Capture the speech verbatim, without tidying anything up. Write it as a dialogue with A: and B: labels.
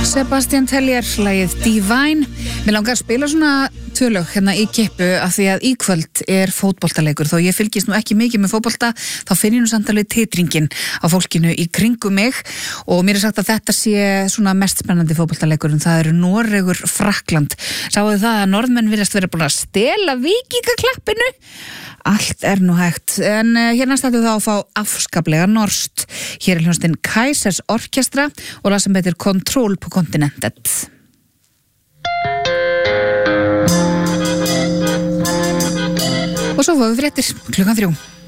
A: Sebastian Tellier, lagið Divine. Mér langar að spila svona tvölög hérna í kippu af því að í kvöld er fótboltaleikur. Þó ég fylgist nú ekki mikið með fótbolta, þá finn ég nú samt alveg titringin á fólkinu í kringum mig og mér er sagt að þetta sé svona mest spennandi fótboltaleikur en það eru Noregur Frakkland. Sáuðu það að norðmenn virðast vera búin að stela víkingaklappinu? Allt er nú hægt, en uh, hér næst ætlum við þá að fá afskaplega norskt. Hér er hljómsveitin Kaizers Orkestra og lag sem heitir Control på kontinentet. Og svo fáum við fréttir klukkan þrjú.